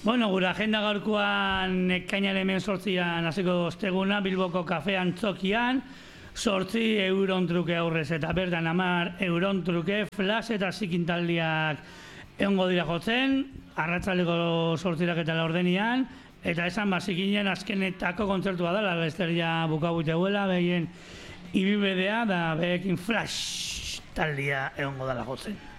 Bueno, gure agenda gaurkoan ekainaren 18an hasiko osteguna Bilboko kafe antzokian 8 euron truke aurrez eta bertan 10 euron truke flash eta zikintaldiak egongo dira jotzen, arratsaldeko 8 eta 4 eta esan zikinen azkenetako kontzertua dela, besteria bukabute huela, behien ibibedea da behekin flash taldia egongo dela jotzen.